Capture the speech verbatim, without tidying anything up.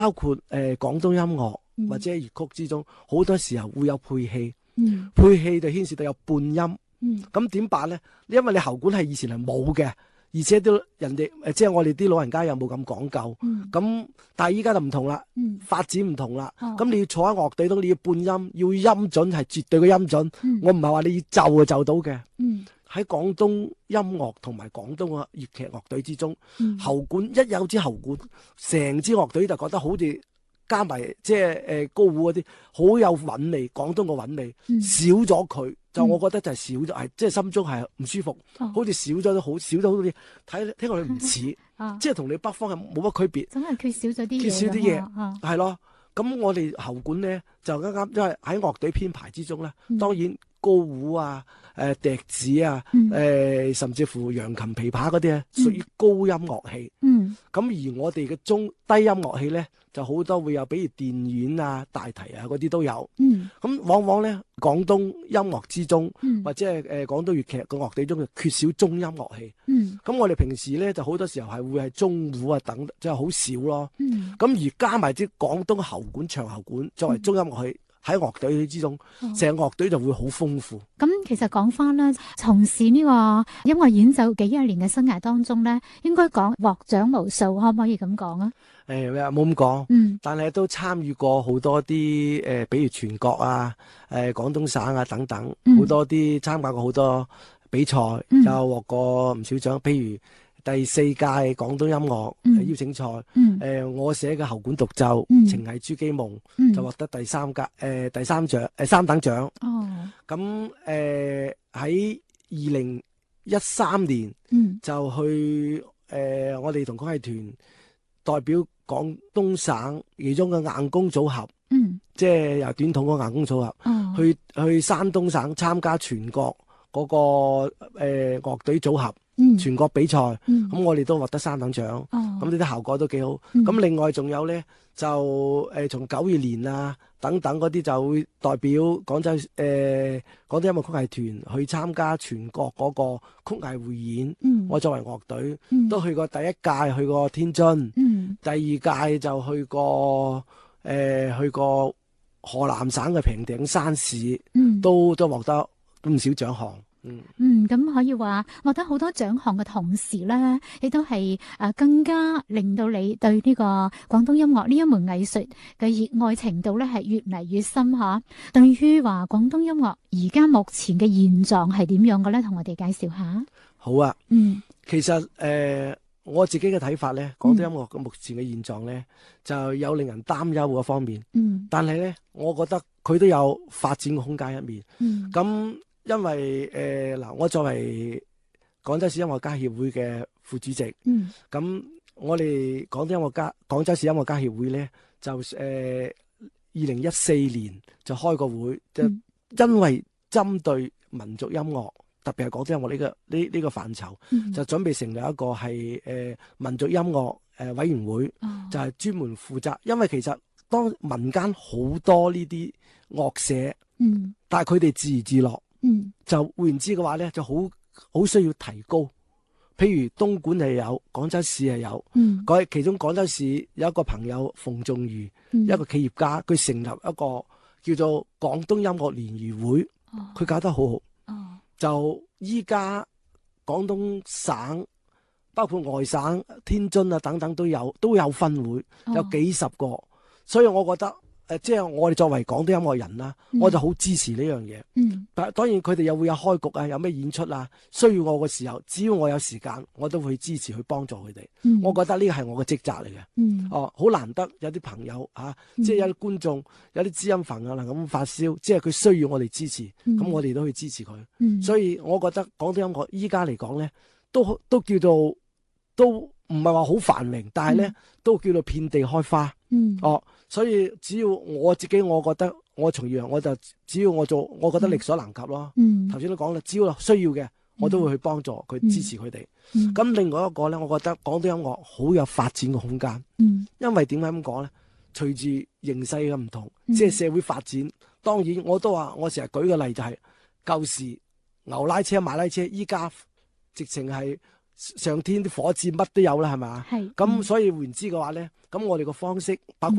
包括誒、呃、廣東音樂、 嗯、 或者粵曲之中，好多時候會有配器， 嗯、 配器就牽涉到有半音。咁點、 嗯、 辦咧？因為你喉管係以前係冇嘅，而且都人哋誒，即係我哋啲老人家又冇咁講究。咁、嗯、但係依家就唔同啦， 嗯、發展唔同啦。咁、 哦、 你要坐喺樂隊度，你要半音，要音準係絕對嘅音準。嗯、我唔係話你要就就就到嘅。喺、嗯、廣東音樂同埋廣東嘅粵劇樂隊之中，嗯、喉管一有支喉管，成支樂隊就覺得好似加埋即係誒高胡嗰啲好有韻味，廣東嘅韻味、嗯、少咗佢。就我覺得就係少咗，係即係心中係唔舒服，哦、好似少咗都好少咗好似睇聽落去唔似，啊、即係同你北方係冇乜區別。 真係缺少咗啲嘢， 缺少啲嘢，係咯。咁我哋喉管咧就啱啱，因為喺樂隊編排之中咧，嗯、當然高胡啊、誒、呃、笛子啊、誒、嗯呃、甚至乎揚琴、琵琶嗰啲啊，屬於高音樂器。嗯。咁而我哋嘅中低音樂器咧，就好多會有，比如電丸啊、大提啊嗰啲都有。嗯。咁往往咧，廣東音樂之中，嗯、或者係誒廣東粵劇嘅樂隊中，就缺少中音樂器。嗯。咁我哋平時咧就好多時候係會係中胡啊等，即係好少咯。嗯。咁而加埋啲廣東喉管、長喉管作為中音樂器。嗯喺樂隊之中，成個樂隊就會好豐富。 咁、嗯、其實講翻咧，從事呢個音樂演奏幾廿年嘅生涯當中咧，應該講獲獎無數，可唔可以咁講啊？ 誒冇咁講，嗯，但係都參與過好多啲誒、呃，比如全國啊、誒、呃、廣東省啊等等，好、嗯、多啲參加過好多比賽，嗯、又獲過唔少獎，譬如。第四屆廣東音樂、嗯、邀請賽，誒、嗯呃、我寫嘅喉管獨奏《嗯、情繫珠璣夢》嗯、就獲得第三屆誒、呃、第三獎誒、呃、三等獎。哦，咁誒喺二零一三年、嗯、就去誒、呃、我哋同曲藝團代表廣東省其中嘅硬功組合，嗯、即係由短筒嗰硬功組合，哦、去去山東省參加全國嗰、那個誒、呃、樂隊組合。嗯、全國比賽，咁、嗯、我哋都獲得三等獎，咁呢啲效果都幾好。咁、嗯、另外仲有咧，就誒從九二年啊等等嗰啲就會代表廣州誒、呃、廣東音樂曲藝團去參加全國嗰個曲藝匯演。嗯、我作為樂隊、嗯、都去過第一屆去過天津，嗯、第二屆就去過誒、呃、去過河南省嘅平頂山市，嗯、都都獲得唔少獎項。嗯嗯，咁可以話獲得好多獎項嘅同時咧，亦都係誒更加令到你對呢個廣東音樂呢一門藝術嘅熱愛程度咧係越嚟越深吓。對於話廣東音樂而家目前嘅現狀係點樣嘅咧，同我哋介紹下。 好啊，嗯，其實誒、呃、我自己嘅睇法咧，廣東音樂嘅目前嘅現狀咧，嗯、就有令人擔憂嘅方面。嗯，但係咧，我覺得佢都有發展嘅空間一面。嗯，咁。因為誒嗱、呃，我作為廣州市音樂家協會嘅副主席，咁、嗯、我哋廣東音樂家廣州市音樂家協會咧，就誒二零一四年就開個會，就因為針對民族音樂，特別係廣東音樂呢、這個呢呢、這個範疇，嗯、就準備成立一個係誒、呃、民族音樂誒、呃、委員會，哦、就係專門負責。因為其實當民間好多呢啲樂社，嗯、但係佢哋自娛自樂。嗯，就換言之嘅話咧，就好好需要提高。譬如東莞係有，廣州市係有。嗯，其中廣州市有一個朋友馮仲如，嗯、一個企業家，佢成立一個叫做廣東音樂聯誼會，佢、哦、搞得好好。哦，就依家廣東省包括外省、天津啊等等都有都有分會，有幾十個，哦、所以我覺得。誒，即係我哋作為廣東音樂人啦，嗯、我就好支持呢樣嘢。嗯，但當然佢哋又會有開局啊，有咩演出啊，需要我嘅時候，只要我有時間，我都會支持去幫助佢哋。嗯、我覺得呢個係我嘅職責嚟嘅。嗯，哦，好難得有啲朋友啊，即係有啲觀眾，有啲知音朋友能咁發燒，即係佢需要我哋支持，咁、嗯、我哋都去支持佢。嗯、所以我覺得廣東音樂依家嚟講咧，都都叫做都唔係話好繁榮，但係咧、嗯、都叫做遍地開花。嗯，哦。所以只要我自己，我覺得我從業，我就只要我做，我覺得力所能及咯。嗯，頭先都講啦，只要需要嘅，我都會去幫助佢，嗯、支持佢哋。咁、嗯、另外一個咧，我覺得廣東音樂好有發展嘅空間。嗯，因為點解咁講咧？隨住形勢嘅唔同，嗯、即係社會發展。當然，我都話我成日舉個例就係、是、舊時牛拉車、馬拉車，依家直情係上天啲火箭乜都有啦，係咪？ 係。 咁所以換言之嘅話咧，咁我哋個方式，包括